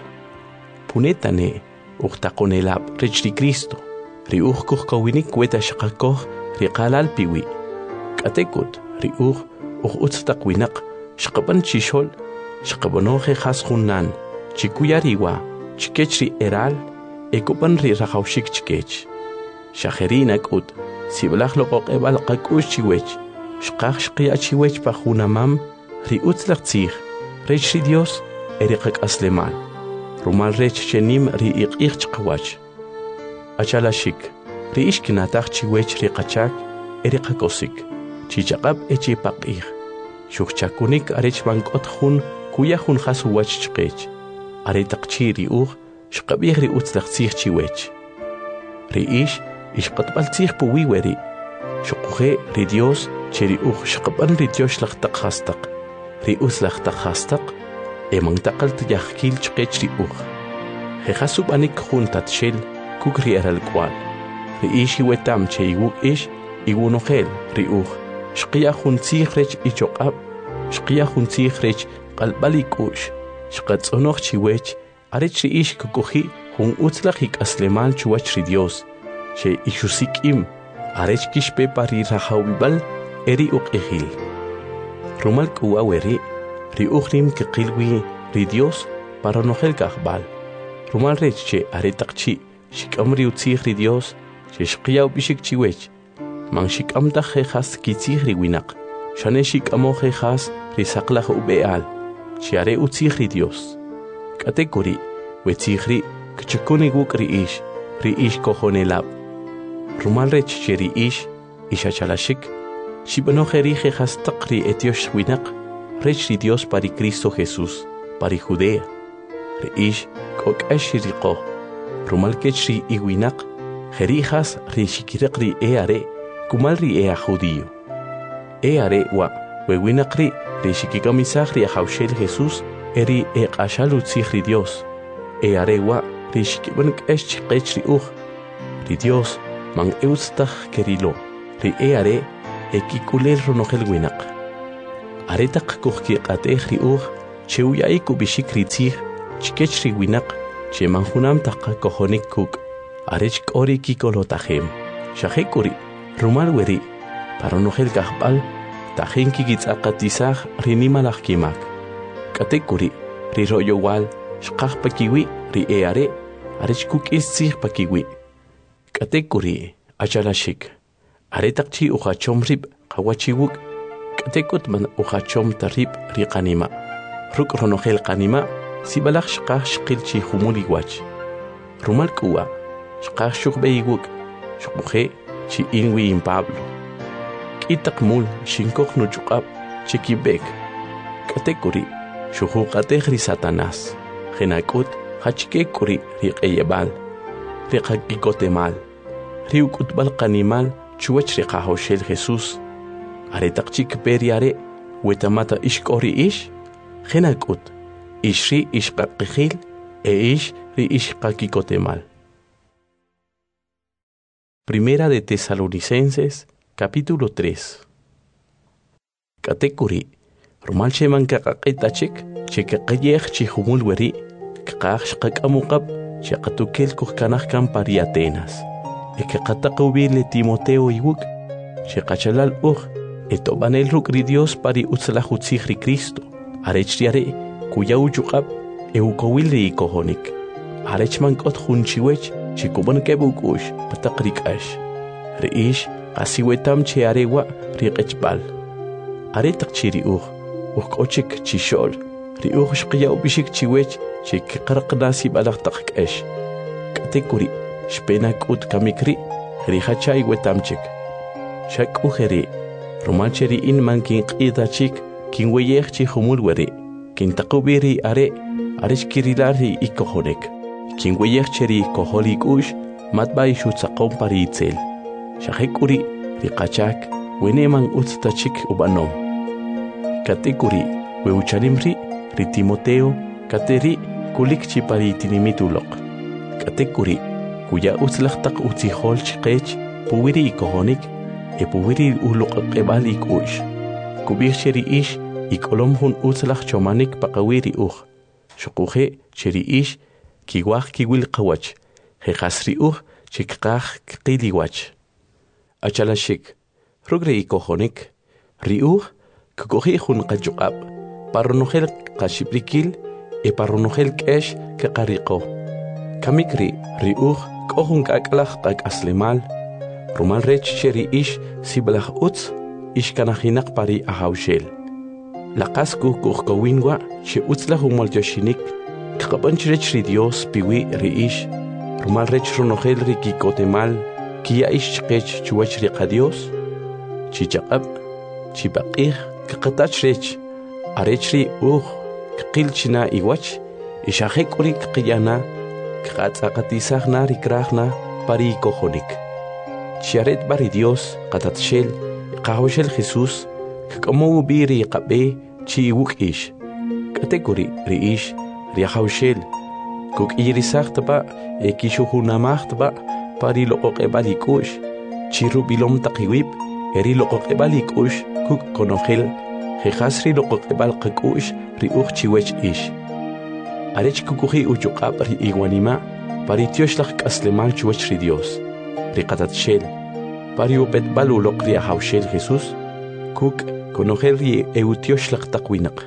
Speaker 1: punetane uqtaqonelab rech ri Cristo ri uj kujkowinik weta xaqakoj ri qalal piwi k'atekut ri uj utz taq winaq xqab'an chixol xqab'anoje jas junnan chikuya riwa chikech ri eral ekub'an ri rajawxik chikech xajerin ak'ut siblaj loq'oq'eb'al qak'ux chiwech xqaj xqiya chiwech pa junamam ri utz laj tzij rech ri Dios ri qak'aslemal rumal rech chenim ri iq'ij chqawach achalashik ri ixkinataj chiwech ri qachak ri qakosik chichaq'ab chi paq'ij xujchakunik arech bank'ot jun kuya jun jas uwach chqech are taq chi ri uj xqab'ij ri utz laj tzij chiwech ri ixqatb'al tzij puwi weri xuquje ri Dios che ri uj xqab'an ri tyox laj taq jastaq ri utz laj taq jastaq mantaqal tiyajkil chqech ri uj jejasub'anik jun tatxel kuk ri eralk'wal ri iwetam che iwuk iwunojel ri uj xqiya jun tzij rech ichoq'ab xqiya jun tzij rech q'alb'al ik'u'x xqatz'onoj chiwech arech ri kukuji jun utz laj ik'aslemal chuwach ri Dios che ixusik'im arech kixpe pa ri rajawib'al eri uq'ijil rumal k'uwa weri ri uj rim kiqilwi ri Dios paronojel kajb'al rumal rech che are taq chi xik'am ri utzij ri Dios che xqiyaw b'ixik chiwech man xik'am taj jejas kitzij ri winaq xane xik'amoj jejas ri saqlaj ub'e'al che are utzij ri Dios k'atekuri wetzij ri kchukun iwuk' ri kojonelab rumal rech che ri ixachalashik xib'anoj eri jejas taq ri etyox winaq rech ri Dios pari Cristo Jesús pari Judea ri k'ok'ex riqoj rumal kech ri iwinaq jerijas ri xikiriq ri are kumal ri judío are wa wewinaq ri xikikamisaj ri ajawxel Jesús eri q'axal utzij ri Dios are wa ri xikib'an k'ex chqech ri uj ri Dios man eutz taj kerilo ri are ekikulel ronogel winaq. Aretaq kuhki qatej riuj chewyaik ubishik ritzij chkech ri winaq cheman junam taqa kojonik kuk. Arech k'ori kikolotajem. Shajekuri rumal weri paronogel gajbal tajin kigitzaqatisaj rinimalaj kimak. Katekuri ri royowal shqaj pakiwi ri eare arech kuk istzij pakiwi. Katekuri achalashik aretaqchi ujachom rib qawachiwuk katekutman ujachom tarib ri qanima. Ruk ronogel qanima sibalaj shqaj shqilchi humuli wach. Rumal kuwa shqaj shukbeyiwuk shukuje chi inwi in Pablo. Kitak mul shinkok nuchukab chikibek. Katekuri shujuqatej ri Satanás. Genakut hachkekuri ri qeyebal. Ri qakikotemal. Ri ukutbal qanimal chuwach ri qahoshel Jesús. Aretaqchik periare wetamata ishkori ish. Genakut ishri ishqaqijil ish ri ishqakikotemal. Primera de Tesalonicenses, capítulo 3. Katekuri, rumal sheman kakaqitachik, chekaqayej chihumul weri, kaqax qakamukab, chekatukel kuhkanajkan pari Atenas. Ekaqataqubile Timoteo iwuk, chekachalal etobanel rukri Dios pari utzlajutzij ri Cristo, arechriare, kuya uchukab, eukowil ri kohonik. Arechman kot junchiwech, chikuban kebukush pataqrikash. Reish qasiwetam che arewa riqechbal. Aretaq chiriuj ukochik chishol. Riuj shqiya ubishik chiwech chikqarqnasi balaqtaqkesh. Katekuri shpena kut kamikri rihachay wetamchik. Shak ujeri romancheri in mankin qidachik kinweyej chi humul weri. Kintaqubiri arechkirilari ikohonek. Kinweyej cheri koholik ush matbay shutzaqom paritzel. Shajekuri riqachak weneman utztachik ubanom. Katekuri weuchalimri ri Timoteo kateri kulik chiparitinimituloq. Katekuri kuya utzlaqtaq utzijol chqech puwiri ikohonik puwiri uloqaqebal ikush. Kubir cheri ish ikolom hun utzlaq chomanik paqawiri uj. Shukuje cheri ish kiwaj kiwil qawach. Jejasri uj chikqaj qiliwach. Achalashik, rugre ikohonik, riuj, kukoji jun qachuqab, parronogel qashiprikil, parronogel kesh kaqariqo. Kamikri, riuj, kohun kaklaj qakaslemal, rumal rech cheri ish siblaj utz, ishkanajinak pari ahaushel. Laqasku kuhkowinwa, che utzlaj umoltoshinik, kaqapanch rech ri Dios piwi ri ish, rumal rech ronogel ri kikotemal, Kia ishqech chuwach riqa Dios, chichaqab, chipaqij, kaqatach rech, arechri kqilchina iwach, ishajekuri qiyana, kqatzaqatisajna rikrajna pari kojonik. Chiaret bari Dios, qatatshel, qahoshel Jesús, kqamow biri qabe, chi iwuk ish. Katekuri ri ish, riahoshel, kuk irisajtaba, ekishuhunamajtaba, pari loqoqebalikush, chiru bilom taqiwib, eri loqoqebalikush, kuk konogel, jejasri loqoqebal qakush, riuj chiwech ish. Arech kukuji uchuqab ri iwanima, pari tioshlaq kaslemal chuwech ri Dios, ri qatatshel, pari upetbal uloq ri ahaushel Jesús, kuk konogel ri eutioslaq taqwinaq.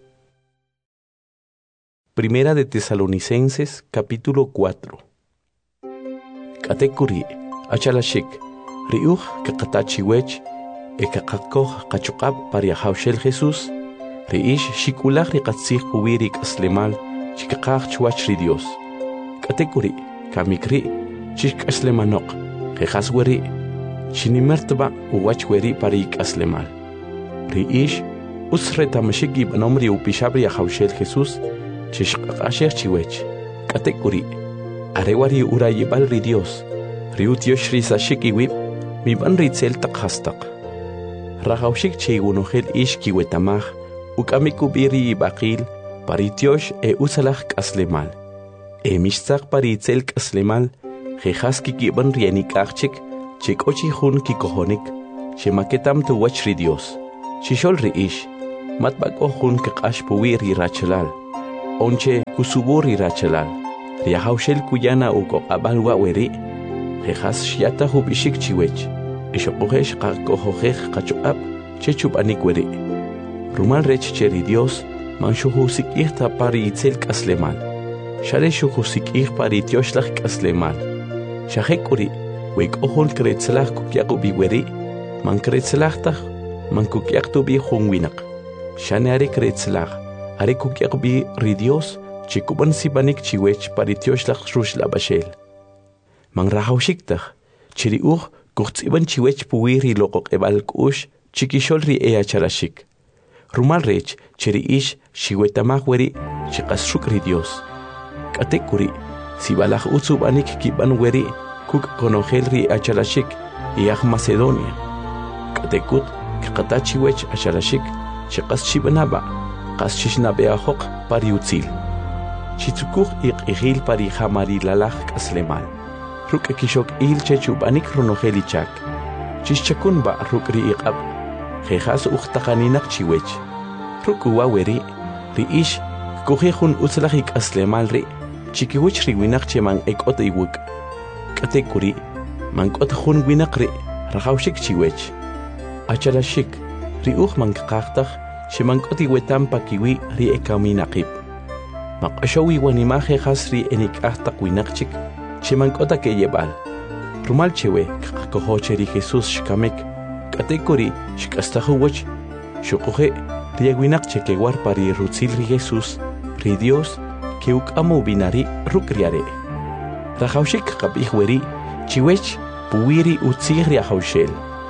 Speaker 1: Primera de Tesalonicenses, capítulo 4. Katekuri, achalashik, riuj kaqatachiwech, ekaqakoj qachuqab pari ahaushel Jesús, riish shikulaj riqatzij puwiri kaslemal, chikaqaj chuwach ri Dios. Katekuri, kamikri, chikaslemanok, jejas weri, chinimertba uwach weri pari kaslemal. Riish, usretamashik ibanomri upishabri ahaushel Jesús, chishqaqasher chiwech. Katekuri, arewari urayibal ri Dios, riutiosh risashik iwib, miban ritzel taqhastaq. Rajaushik cheigunogel ish kiwetamaj, ukamikubiri ibaqil, paritiosh usalaj kaslemal. Mishtzaq paritzel kaslemal, jejas kikiban rienikachik, chikochi jun kikohonik, Shemaketam tu wachri Dios. Shishol riish. Matbako hun kaqash puwiri rachalal. Onche kusuburi rachalal. Riahaushel kuyana uko abalwa weri. Rejas shiata hubishik chiwech. Ishokohesh kakohojej kachoab. Chechub anikweri. Rumal rech cheri Dios. Manshuhusik ihta pari itzel kaslemal. Shale shuhusik ih pari tioshlach kaslemal. Shahekuri. Wek ohol kretzlach kukyaku biweri. Man kretzlachtach. Man kukyaktu bi hungwinak. Shane are kretzlach. Are kukyaku bi ridios. Chikuban sibanik chiwech pari tioshlach rush labashel. Man rahaushiktak. Chiri kuchtsiban chiwech puwiri lokok ebal kush. Chikishol ri ea charashik. Rumal rech chiri ish shiwetamach weri chikasruk ri Dios. Katekuri sibalach utsubanik kiban weri kuk konogel ri achalashik iach Macedonia. Katekut kikata chiwech achalashik chikas chibanaba kas chishnabea hok pari utzil. Chitsukuch igil pari hamari lalach kaslemal. Ruk kishok il chechubanik ronogel ichak. Chischakun ba ruk ri iqab. Jejas uchtaqaninak chiwech. Rukuwa weri, ri ish, kujejun utzlajik aslemal ri, chikiwich ri winak cheman ekot iwuk. Katekuri, man kotjun winak ri, rajaushik chiwech. Achalashik, ri man kakachtaj, cheman koti wetam pakiwi ri ekaminakip. Makashawi wanima jejas ri enikachtak winakchik, cheman kota ke yebal. Rumal chewe, kakakohoche ri Jesus shkamek. Katekuri shkastahuwach shukuhe riaguinak chekewar pari rutzil ri Jesus ri Dios ke ukamu binari rukriare. Rajaushik kapihweri chiwech puwiri utzil riahaushel.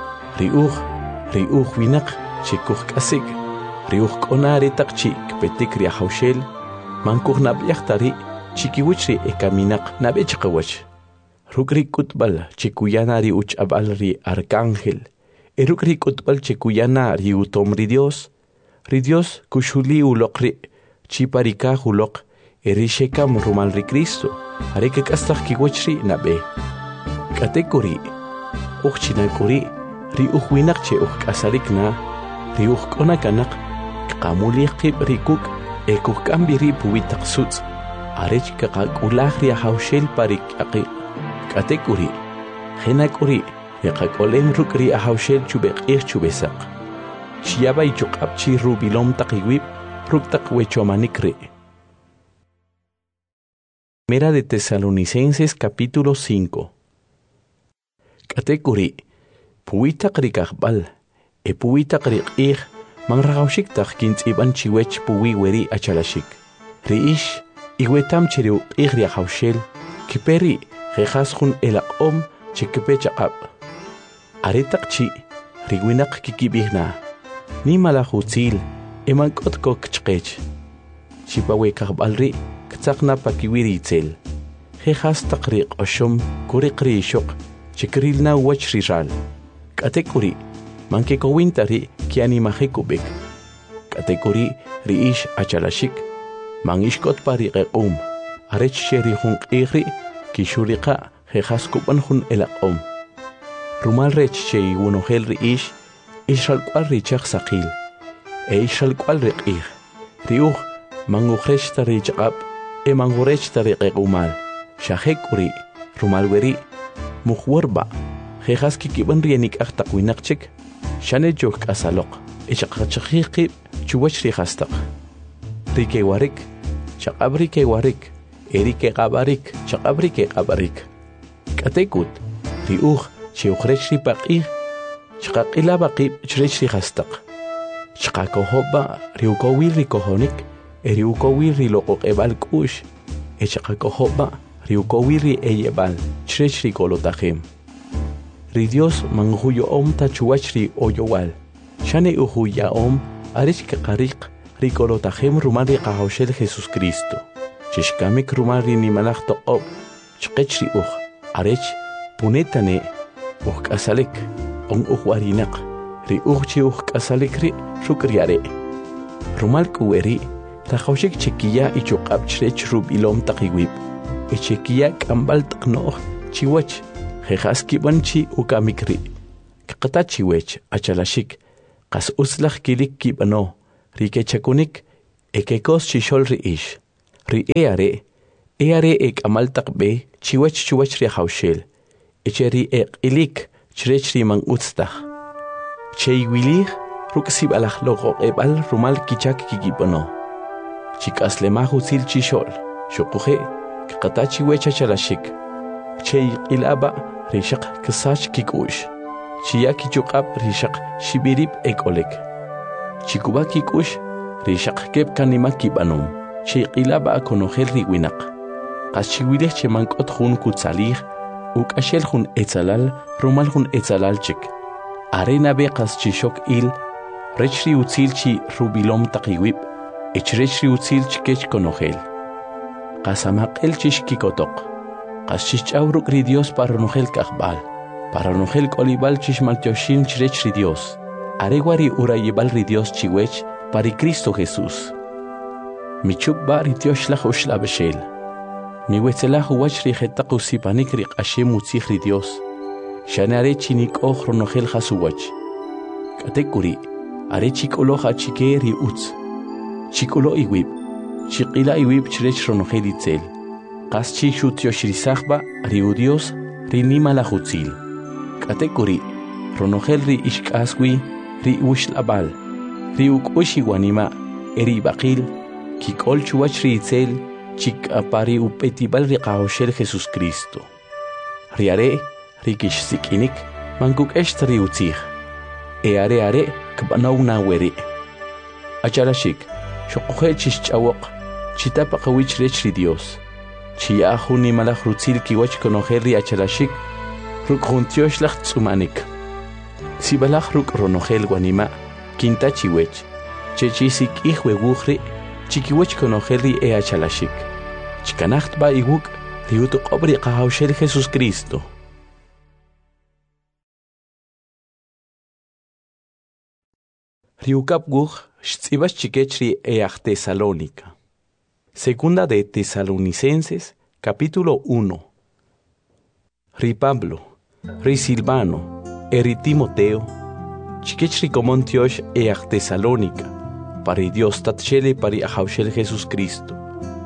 Speaker 1: Ri winak chekuh kasik. Ri konari takchi kpetik riahaushel. Mankuh nabiachtari chikiwich ri ekaminak nabechkawach. Rukri kutbal chekuyana ri uch abal ri arcángel. Erukri kutbal chekuyana ri utom ri Dios kushuli ulokri chiparika ulok erishekam rumal ri Cristo areke kastak kiwachri nabe. Katekuri uchinakuri ri winak che kasalikna ri konakanak kamuli qib rikuk kambiri puwitak suts arech kakakulah ri haushel parik aqi. Katekuri henakuri Yaqakolem rukri ahaushel chubek chubesak. Chiaba y chukap chi rubilom takiwip ruktak wechomanikre. Primera de Tesalonicenses capítulo 5. Katekuri puwitak rikakbal puwitak rikih manragaushik tak kint iban chiwech puwi weri achalashik. Riish iwetam chiriu igri ahaushel kiperi jejaskun elaqom chikepechaqab. Aretak chi, riwinak kikibihna, ni malahutzil, emankot kok chkech. Chipawe kakbalri, ktsakna pakiwiri itzel. Jejas takriq oshom, kurikri shok, chikrilna wach rizal. Katekuri, mankekowintari kianimahekubek. Katekuri, riish achalashik, mangishkot pariqequm, arech sherihun igri, kishurika, jejas kupanhun elaqom. Rumal rech che wunogel riish, ishal kwal richak sakil. Ishal kwal riqih. Riuh manguresh tarichab, manguresh tariqumal. Shahekuri, rumal weri, muhwarba. Jejas kikiban rienik aktakwinakchik. Shane jok asalok. Ishakachakiki chuwach rihastak. Rike warik, chakabrike warik. Erike gabarik, chakabrike gabarik. Katekut, riuh. Chiukrechri paqih, chqaqila baqib chrechri hastak. Chqakohoba riukowil rikohonik, riukowil riloqoq ebal kush, chqakohoba riukowil ri eyebal chrechri kolotajem. Ri Dios manguyo om tachuachri oyowal, shane uhuya om arich kaqariq rikolotajem rumari qahoshel Jesus Cristo. Chishkamik rumari nimalach toqob, chqechri arich punetane kasalik on warinak ri chi kasalik ri shukriare rumal kuweri rajaushik chikiya ichuqab chrech rubilom taqiwib chikiya kambal taqno chiwach jejaski banchi ukamikri qatachiwech achalashik qas uslach kilik kibano rikechakunik ekekos chishol riish ri eare ek amaltak be chiwech ri haushel echeri ilik chrech ri man utstach chei wilich ruksib alach logo ebal rumal kichak kikibano chikas lemahu sil chishol shokuhe qatachiwech achalashik chei ilaba rishaq kisach kikush chiyaki chuqab rishaq shibirib ekolek chikuba kikush rishaq kep kanima kibanum chei ilaba konogel riwinaq qaschiwilech chemankot jun kutsalih ukashel jun etzalal rumal jun etzalal chik arena be qaschishok il rechri utzilchi rubilom taqiwib echrechri utzilchi kech konogel qasamaqel chishkikotoq qaschichawruk ri Dios paranogel kaqbal paranogel kolibal chishmaltioshin chrechri Dios aregwari urayibal ri Dios chiwech pari Cristo Jesús michukba ri Dioshlach ushlabeshel miwetzelach wach ri jetaq usipanik ri qashem utzich ri Dios shanare chinik ochronogel jasuwach katekuri are chikolo hachike ri utz chikolo iwib chiqila iwib chrech ronogel itzel qaschi shutioshrisachba ri Dios ri nimalahutzil katekuri ronogel ri ishkaswi ri ushlabal ri ukushi wanima eri baqil kikol chuwach ri itzel chik apari upetibal ri qahoshel Jesús Cristo riare ri kishsikinik manguk eshtri utzich are kbanawna weri achalashik shoqoje chishchawoq chitapa qawich rech ri Dios chia juni malach rutzil kiwach konogel ri achalashik ruk juntioslach tsumanik sibalach ruk ronogel wanima kinta chiwech chechisik ihwe wukhri chikiwech konogel ri achalashik chikanacht ba iguk riuto qobri qahawshel Jesús Cristo riukap guch shtzibas chikechri Tesalónica. Segunda de Tesalonicenses, capítulo 1. Ri Pablo, ri Silvano, eri Timoteo, chikechri komontiosh Tesalónica, pari Dios tatchele pari ahaushel Jesús Cristo.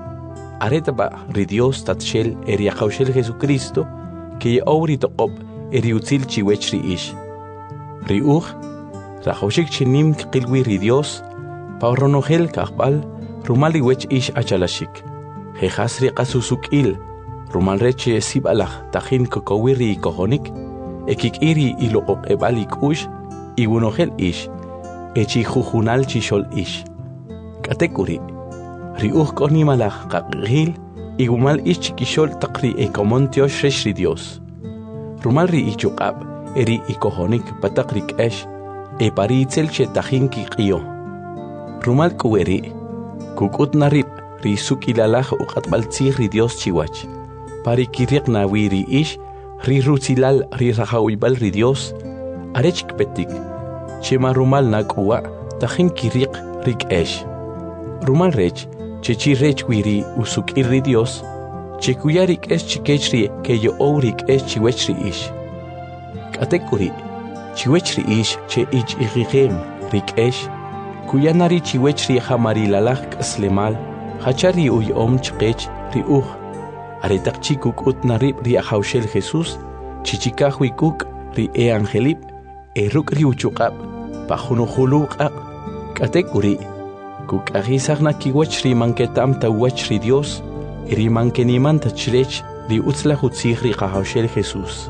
Speaker 1: Aretaba ri Dios tatchel eri ahaushel Jesucristo, que auri toqob eri utzil chiwechri ish. Ri rajoshik chinim qilwi ri Dios, pauronogel kaqbal, rumali wech ish achalashik. Jejasri qasusukil, rumal reche sibalach tajin kokowiri kohonik, ekik iri iloqok ebalik ush, igunogel ish, echi jujunal chishol ish. Katekuri, ri konimalach qaqgil, igumal ish chikishol taqri ekomontiosh reshri Dios. Rumal ri ichuqab, eri ikohonik patakrik esh, paritzel che tajinki qio. Rumal kuweri, kukut narib, ri sukilalaj uqatbaltzih ri Dios chiwach. Pari kiriq nawiri ish, ri rutzilal ri rajawibal ri Dios, arechik petik, chema rumal nakuwa, tajinki riq rik esh. Rumal rech, chechi rech wiri usukir ri Dios, chekuyarik esh chikechri ke yo ourik esh chiwechri ish. Katekuri, chiwechri ish che ich igigem rik esh kuyanari chiwechri hamarilalach kaslemal hachari uyom chqech ri aretak chikuk utnarib ri ahaushel Jesús chichikahui kuk ri angelip ruk ri uchuqab pajunuhuluqaq katekuri kuk agisagna kiwechri manketam tawechri Dios ri mankeniman tachrech ri utzlahutzig ri ahaushel Jesús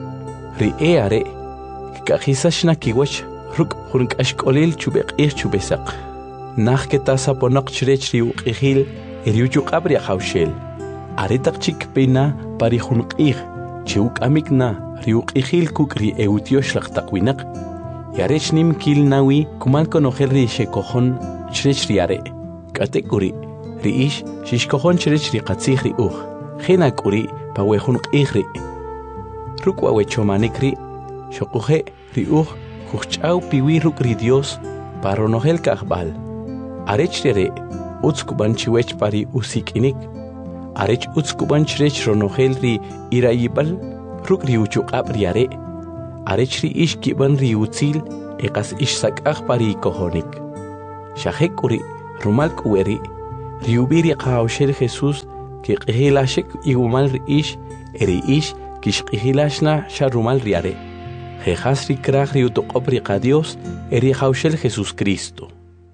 Speaker 1: ri are Kajisashna kiwach ruk junk ashkolil chubek chubesaq. Nach ketasa ponaq chrech riu qihil eriuchu qabri haushel. Aretak chik pena pari junqih chiuk amikna riu qihil kukri eutiosh laqtaqwinaq. Yarech nim kil nawi kumal konogel ri shekohon chrech riare. Katekuri riish shishkohon chrech ri qatzih ri Kuri pawe junqih ri. Rukwa wechomanikri Shokuhe ri juchau piwi ruk ri Dios paronogel kaqbal. Arech rere utskuban chiwech pari usikinik. Arech utskuban chrech ronogel ri irayibal ruk ri uchuqab riare. arech ri ish kiban ri utzil eqas ish sak'aj pari kohonik. Shajek uri rumal kuweri riubiri qawshel Jesús que qihilashek igumal ri ish eri ish kish qihilashna sharumal riare. Jejas ri kraj ri utoqop ri Dios eri qawshel Jesús Cristo.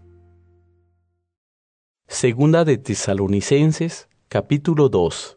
Speaker 1: Segunda de Tesalonicenses, capítulo 2.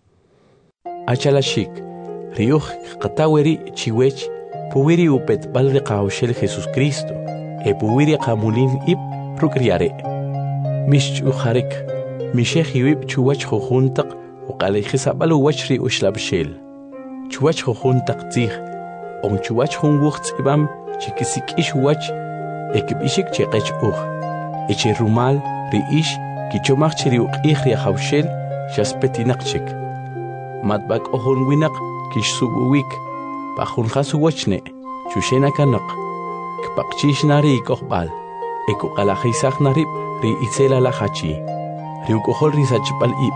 Speaker 1: Achalashik, riuj qataweri chiwech, puwiri upet balri qawshel Jesús Cristo, e puwiri qamulin ip rukriare. Mish ujarek, mishej iwip chuwach jujuntaq, uqalejisabal uwachri ushlabshel. Chuwach jujuntaq tzij, on chuwach junwuch tzibam, chikisik ish uwach, ekibishik cheqech uj. Eche rumal, ri ish kichomach chiri uqih ri hawshel shaspetinak matbak ohon winak kish subuwik pajun khasuwachne chushena kanak kpaqchish nari kohbal eko qalajisaq narib ri itzela la hachi ri ukohol ri sachpal ib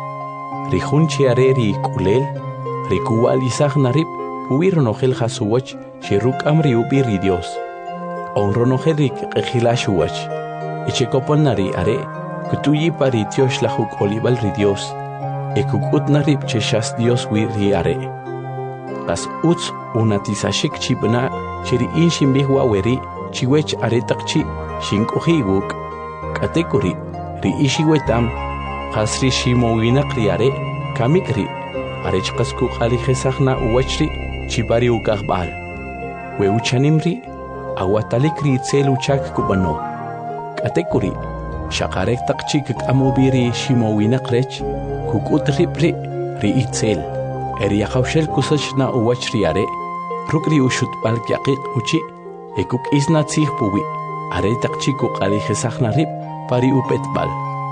Speaker 1: ri hunchi are ri kulel ri kuwalisaq narib puwir nohel khasuwach shiruk amri ubi ri Dios onronohel ri qehilashuwach Echekopon nari are, kutuyi pari Dios la huk olibal ri Dios, ekukut narib cheshas Dios wi ri are. Kas uts unatisashik chibna, chiri in shimbihwa weri, chiwech aretakchi, shinkohi wuk, katekuri, ri ishiwetam, kasri shimowinak ri are, kamikri, arechkasku alijesahna uwachri, chibari ukahbal. We uchanimri, awatalikri itzel uchak kubano. Atekuri, shakarek takchik amubiri shimowinaq rech, kukut ripri ri itzel, yakawshel kusach na uwach riare, rukri ushut palkiaqiq uchi, ekuk isna tzih puwi, are takchikuk alijesahna rip, pari upetbal.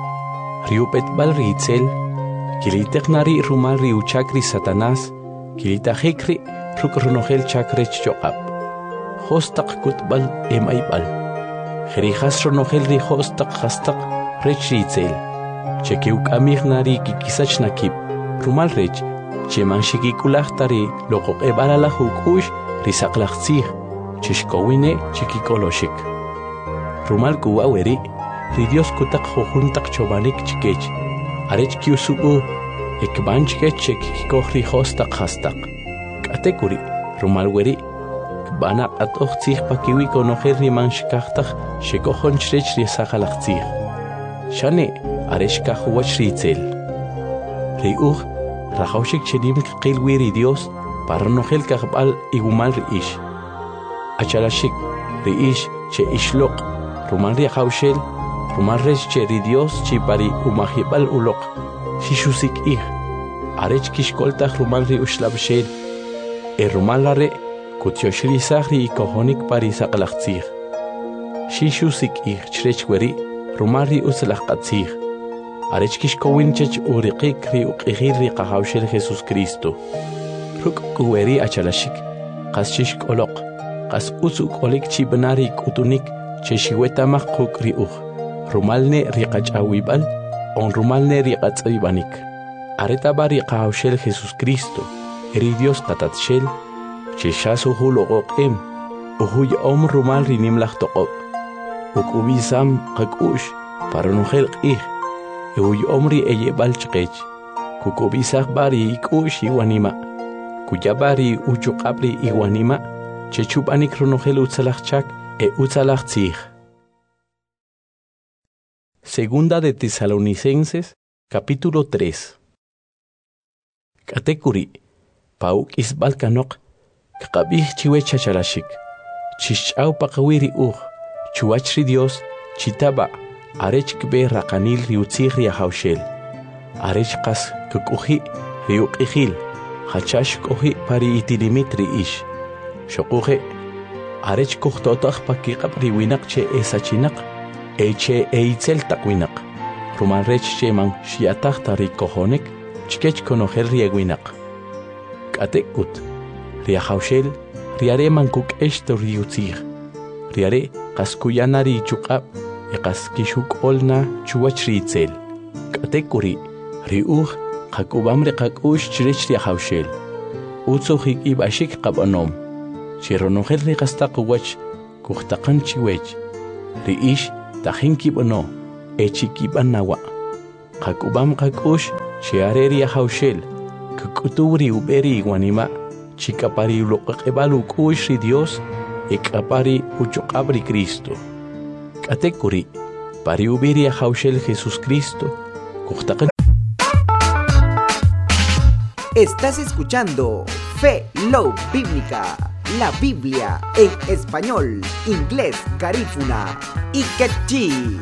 Speaker 1: Ri upetbal ri itzel, kiliteknari rumal ri uchakri Satanás, kilitajikri rukronogel chakrech joqab. Hostak kutbal emaibal. Jerijas ronogel ri hostaq hastaq rech ritzel. Chekeuk amignari kikisach nakip. Rumal rech, cheman shikikulachtari loqoq ebalala hukush risaqlaqtzih. Chishkowine chikikoloshik. Rumal kuwaweri, ri Dios kutak hojuntaq chobanik chikech. Arech kiusubu, ekban chikech chekikikoh ri hostaq hastaq. Katekuri, rumal weri, Bana atoch tzih pakiwi konojer ri manshkachtaj shekohon chrech ri sajalach tzih. Shane areshka huwach ritzel. Ri uj rajawshik chenim qilwi ri Dios para nogel kahbal igumal ri ish. Achalashik ri ish che ishloq rumal ri jawshel rumal rech che ri Dios chi pari umahibal uloq. Shishusik ih arech kishkoltaj rumal ri ushlabshel. Rumal lare Kutyoshri sahri kohonik pari saqlaqtzih. Shishusik ih chrechweri, rumari uslaqatzih. Arechkish kowinchech uriqik ri uqihir ri qahawshel Jesus Cristo. Ruk kuweri achalashik, qas shish koloq, qas usuk olik chibnari kutunik, cheshiwetamaq quk ri uj. Rumalne ri qachawibal, on rumalne ri qatzaibanik. Aretabari qahawshel Jesus Cristo, eri Dios qatatshel, Cheshas uhuloqoqim, uhuy rumal rinim laqtoqob. Ukubisam qakush, paranujel qih, uhuy omri eyebal chqech. Kukubisaq bari ikush iwanima. Kuyabari uchuqabri iwanima, chechupanik runujel utzalaqchak utzalaqtzih. Segunda de Tesalonicenses, capítulo 3. Katekuri, pauk isbalkanok, Kabih chiwech chachalashik. Chichau pakawiri chuachri Dios, chitaba, arech kbe rakanil riutzir riahaushel. Arech kas kukuhi riukihil, hachash kohi pari itilimitri ish. Shokuhe, arech kuhtotach pakikap riwinak che esachinak, eche eitzel takwinak. Rumalrech che man shiatach tari kohonek, chkech konohel riegwinak. Katekut. Riahaushel, riare mankuk esto riutzir. Riare kaskuyanari chukab, kaskishuk olna chuachritzel. Katekuri, riuj, kakubamre kakush chrech riahaushel. Utsuhik ibashik kabanom. chironojel riqastaquwach kuqtaqanchiwech ri'ish tajinkibono echikibanawa qak'ubam qak'ush chiareri hawshel kuk'uturi uberi wanima chikapari loqaq'ebal uk'ush ri Dios ek'apari uchuq'ab ri Cristo k'atekuri pari uberi hawshel Jesús Cristo kuqtaqan.
Speaker 2: Estás escuchando Fe Love Bíblica, la Biblia en español, inglés, garífuna y quechí.